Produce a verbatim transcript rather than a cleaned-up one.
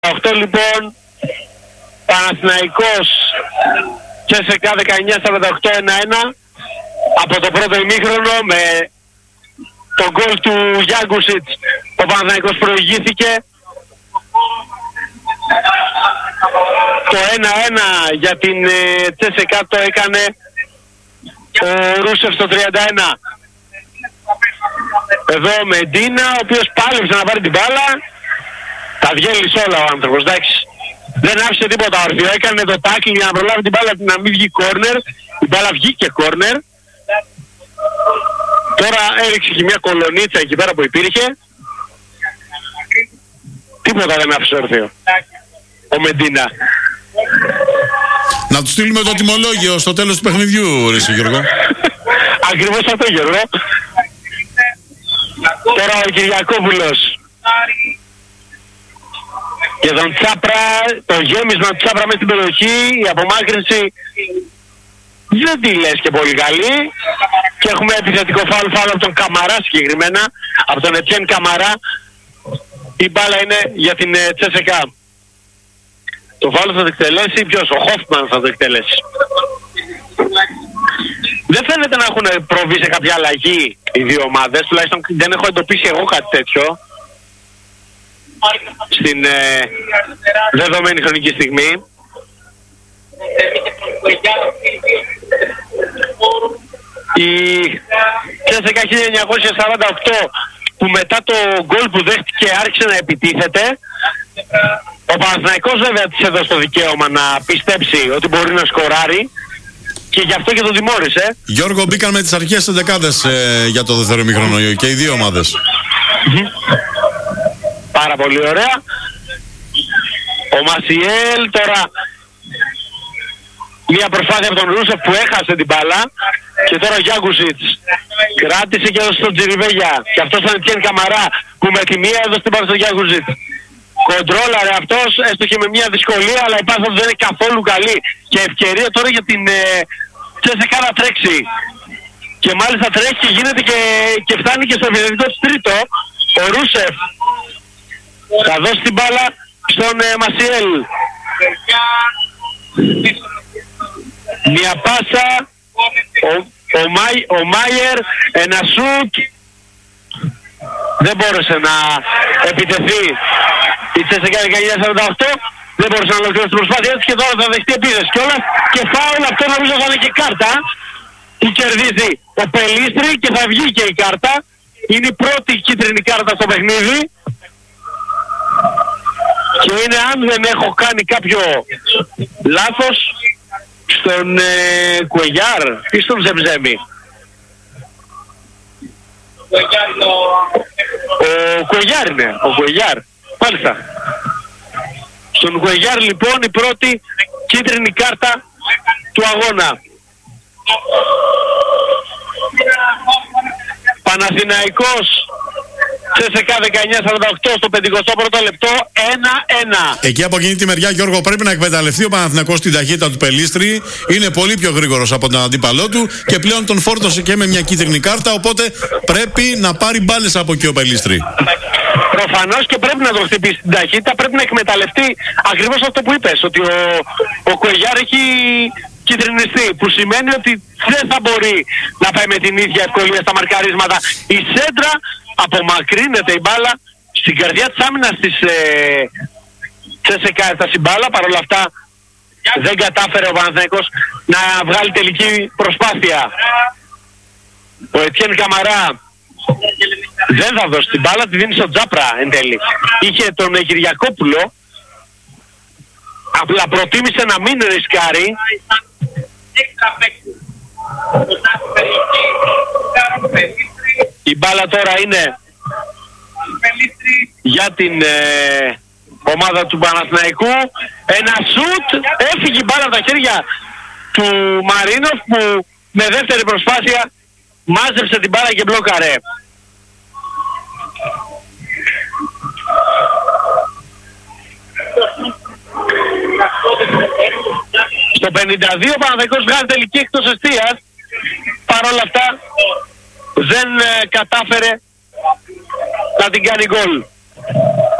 οκτώ λοιπόν, Παναθηναϊκός ΣΣΚΑ δεκαεννιά σαράντα οκτώ ένα ένα από το πρώτο ημίχρονο με το γκολ του Γιάνκουσιτς. Ο Παναθηναϊκός προηγήθηκε. Το ένα ένα για την ΣΣΚΑ το έκανε ο Ρούσεφ στο τριάντα ένα. Εδώ με Ντίνα, ο οποίος πάλεψε να πάρει την μπάλα. Τα διέλυσε όλα ο άνθρωπος, εντάξει. Δεν άφησε τίποτα όρθιο, έκανε το τάκλινγκ για να προλάβει την μπάλα να μην βγει κόρνερ. Η μπάλα βγήκε κόρνερ. Τώρα έριξε και μια κολονίτσα εκεί πέρα που υπήρχε. Τίποτα δεν άφησε όρθιο ο Μεντίνα. Να του στείλουμε το τιμολόγιο στο τέλος του παιχνιδιού, ρε Γιώργο. Ακριβώς αυτό, Γιώργο. Τώρα ο Κυριακόπουλος και τον Τσάπρα, το γέμισμα του Τσάπρα μέσα στην περιοχή, η απομάκρυνση δεν τη λες και πολύ καλή. Και έχουμε επιθετικό φάουλ, φάουλ από τον Καμαρά συγκεκριμένα, από τον Ετσέν Καμαρά. Η μπάλα είναι για την ΣΣΚΑ. Το φάουλ θα το εκτελέσει ποιος? Ο Χόφμαν θα το εκτελέσει. Δεν φαίνεται να έχουν προβεί σε κάποια αλλαγή οι δύο ομάδες, τουλάχιστον δεν έχω εντοπίσει εγώ κάτι τέτοιο στην ε, δεδομένη χρονική στιγμή. Η ΣΣΚΑ χίλια εννιακόσια σαράντα οκτώ, που μετά το γκολ που δέχτηκε άρχισε να επιτίθεται. Ο Παναθηναϊκός βέβαια της έδωσε το δικαίωμα να πιστέψει ότι μπορεί να σκοράρει και γι' αυτό και τον τιμώρησε. Γιώργο, μπήκαν με τις αρχές εντεκάδες ε, για το δεύτερο ημίχρονο και οι δύο ομάδες. Πάρα πολύ ωραία. Ο Μασιέλ τώρα, μια προσπάθεια από τον Ρούσεφ που έχασε την μπάλα και τώρα ο Γιάνκουσιτς κράτησε και έδωσε στον Τζιριβέγια και αυτός ήταν Τιέν Καμαρά που με τη μία έδωσε την μπάλα στον Γιάνκουσιτς. Κοντρόλαρε αυτός, έστω και με μια δυσκολία, αλλά η πάσα δεν είναι καθόλου καλή και ευκαιρία τώρα για την ΣΣΚΑ να τρέξει. Και μάλιστα τρέχει και γίνεται και, και φτάνει και στο επιθετικό της τρίτο. Ο Ρούσεφ θα δώσει την μπάλα στον ε, Μασιέλ. Μια πάσα, ο, ο, Μάι, ο Μάιερ, ένα σουτ. Δεν μπόρεσε να επιτεθεί η ΣΣΚΑ δεκαεννιά σαράντα οκτώ. Δεν μπόρεσε να ολοκληρώσει την προσπάθεια της και τώρα θα δεχτεί επίθεση κιόλας. Και φάουλ, αυτό νομίζω θα είναι και κάρτα που κερδίζει ο Πελίστρη και θα βγει και η κάρτα. Είναι η πρώτη κίτρινη κάρτα στο παιχνίδι. Και είναι, αν δεν έχω κάνει κάποιο λάθος, στον ε, Κουεγιάρ ή στον Ζεμζέμι. Ο Κουεγιάρ είναι, ο Κουεγιάρ, μάλιστα. Στον Κουεγιάρ λοιπόν η πρώτη κίτρινη κάρτα του αγώνα. Παναθηναϊκός ΣΣΚΑ δεκαεννιά σαράντα οκτώ στο πενηκοστό πρώτο λεπτό, ένα ένα. Εκεί από εκείνη τη μεριά, Γιώργο, πρέπει να εκμεταλλευτεί ο Παναθηναϊκός την ταχύτητα του Πελίστρη. Είναι πολύ πιο γρήγορος από τον αντίπαλό του και πλέον τον φόρτωσε και με μια κίτρινη κάρτα. Οπότε πρέπει να πάρει μπάλες από εκεί ο Πελίστρη. Προφανώς και πρέπει να το χτυπήσει την ταχύτητα, πρέπει να εκμεταλλευτεί ακριβώς αυτό που είπες, ότι ο, ο Κουεγιάρ έχει κυτρινιστεί, που σημαίνει ότι δεν θα μπορεί να πάει με την ίδια ευκολία στα μαρκαρίσματα. Η σέντρα απομακρύνεται η μπάλα στην καρδιά της άμυνας της ε, ΣΣΚΑ, έφτασε η μπάλα, παρόλα αυτά δεν κατάφερε ο Παναθηναϊκός να βγάλει τελική προσπάθεια. Ο Ετιέν Καμαρά δεν θα δώσει την μπάλα, τη δίνει στον Τσάπρα εν τέλει. Είχε τον Κυριακόπουλο, απλά προτίμησε να μην ρισκάρει. Η μπάλα τώρα είναι για την ε, ομάδα του Παναθηναϊκού. Ένα σουτ, έφυγε η μπάλα από τα χέρια του Μαρίνοφ που με δεύτερη προσπάθεια μάζεψε την μπάλα και μπλόκαρε. Στο πενήντα δύο ο Παναθηναϊκός βγάζει τελική εκτός εστίας. Παρ' όλα αυτά δεν ε, κατάφερε να την κάνει γκολ.